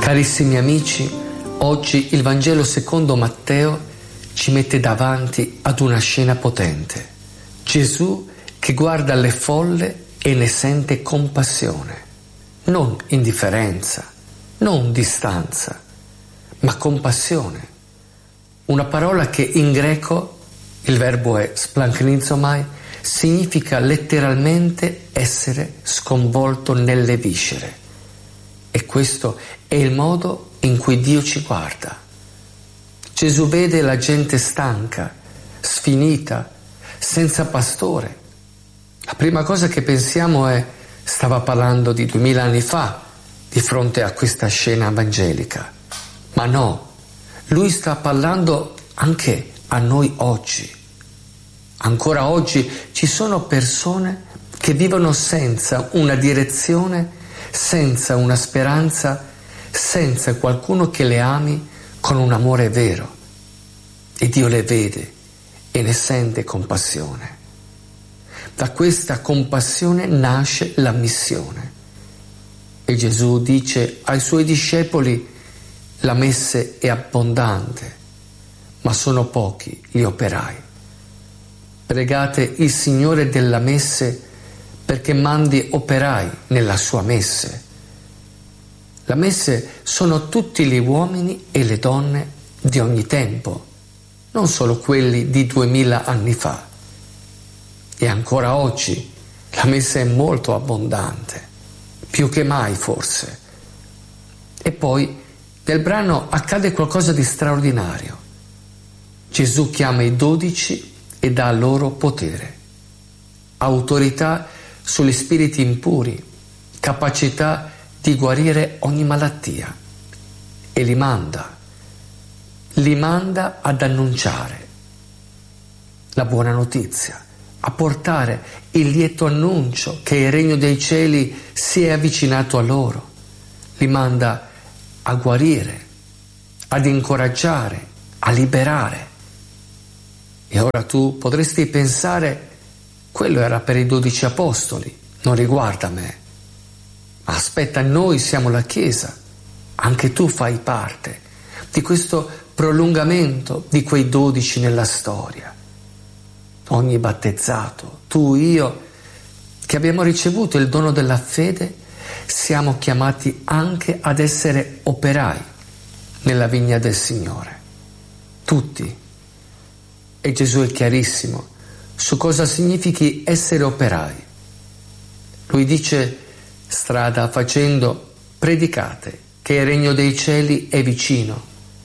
Carissimi amici, oggi il Vangelo secondo Matteo ci mette davanti ad una scena potente. Gesù che guarda le folle e ne sente compassione, non indifferenza, non distanza, ma compassione. Una parola che in greco, il verbo è splanchnizomai, significa letteralmente essere sconvolto nelle viscere. E questo è il modo in cui Dio ci guarda. Gesù vede la gente stanca, sfinita, senza pastore. La prima cosa che pensiamo è: stava parlando di 2000 anni fa, di fronte a questa scena evangelica. Ma no, lui sta parlando anche a noi oggi. Ancora oggi ci sono persone che vivono senza una direzione, senza una speranza, senza qualcuno che le ami con un amore vero. E Dio le vede e ne sente compassione. Da questa compassione nasce la missione. E Gesù dice ai suoi discepoli: la messe è abbondante, ma sono pochi gli operai. Pregate il Signore della messe perché mandi operai nella sua messe. La messe sono tutti gli uomini e le donne di ogni tempo, non solo quelli di 2000 anni fa. E ancora oggi la messa è molto abbondante, più che mai forse. E poi nel brano accade qualcosa di straordinario. Gesù chiama i 12 e dà loro potere, autorità sugli spiriti impuri, capacità di guarire ogni malattia, e li manda ad annunciare la buona notizia, a portare il lieto annuncio che il regno dei cieli si è avvicinato a loro. Li manda a guarire, ad incoraggiare, a liberare. E ora tu potresti pensare: quello era per i 12 apostoli, non riguarda me. Ma aspetta, noi siamo la Chiesa, anche tu fai parte di questo prolungamento di quei 12 nella storia. Ogni battezzato, tu, io, che abbiamo ricevuto il dono della fede, siamo chiamati anche ad essere operai nella vigna del Signore. Tutti. E Gesù è chiarissimo su cosa significhi essere operai. Lui dice: strada facendo, predicate che il regno dei cieli è vicino.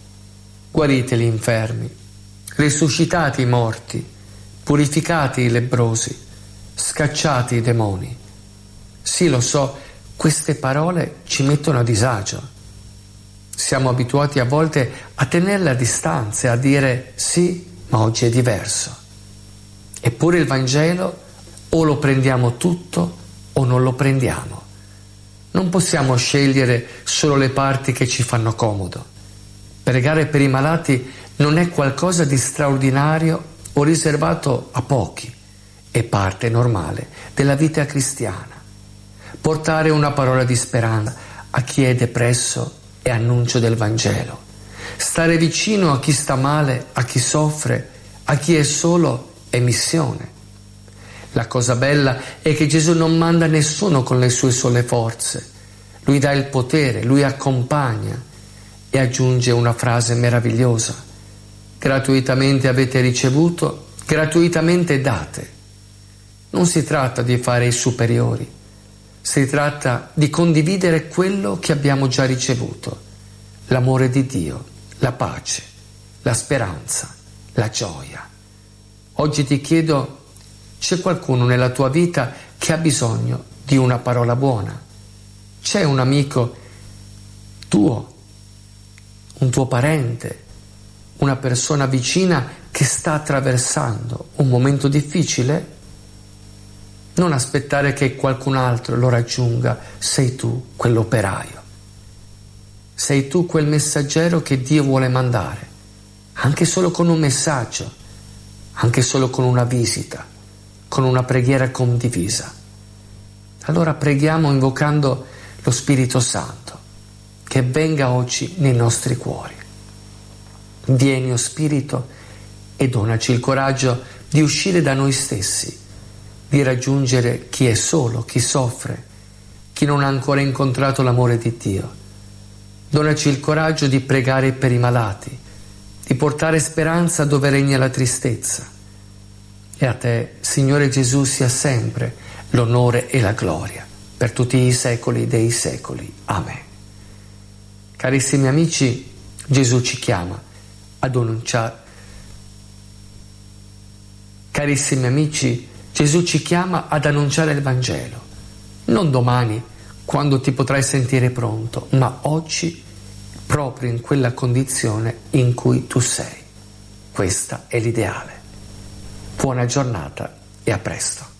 Guarite gli infermi, risuscitate i morti, purificate i lebbrosi, scacciate i demoni. Sì, lo so, queste parole ci mettono a disagio. Siamo abituati a volte a tenerle a distanza e a dire: sì, ma oggi è diverso. Eppure il Vangelo o lo prendiamo tutto o non lo prendiamo. Non possiamo scegliere solo le parti che ci fanno comodo. Pregare per i malati non è qualcosa di straordinario o riservato a pochi, è parte normale della vita cristiana. Portare una parola di speranza a chi è depresso è annuncio del Vangelo. Stare vicino a chi sta male, a chi soffre, a chi è solo è missione. La cosa bella è che Gesù non manda nessuno con le sue sole forze. Lui dà il potere, lui accompagna e aggiunge una frase meravigliosa: gratuitamente avete ricevuto, gratuitamente date. Non si tratta di fare i superiori, si tratta di condividere quello che abbiamo già ricevuto: l'amore di Dio, la pace, la speranza, la gioia. Oggi ti chiedo: c'è qualcuno nella tua vita che ha bisogno di una parola buona? C'è un amico tuo, un tuo parente, una persona vicina che sta attraversando un momento difficile? Non aspettare che qualcun altro lo raggiunga, sei tu quell'operaio. Sei tu quel messaggero che Dio vuole mandare, anche solo con un messaggio, anche solo con una visita, con una preghiera condivisa. Allora preghiamo invocando lo Spirito Santo, che venga oggi nei nostri cuori. Vieni, o Spirito, e donaci il coraggio di uscire da noi stessi, di raggiungere chi è solo, chi soffre, chi non ha ancora incontrato l'amore di Dio. Donaci il coraggio di pregare per i malati, di portare speranza dove regna la tristezza. E a te, Signore Gesù, sia sempre l'onore e la gloria, per tutti i secoli dei secoli. Amen. Carissimi amici, Gesù ci chiama ad annunciare. Carissimi amici, Gesù ci chiama ad annunciare il Vangelo. Non domani, quando ti potrai sentire pronto, ma oggi, proprio in quella condizione in cui tu sei. Questa è l'ideale. Buona giornata e a presto.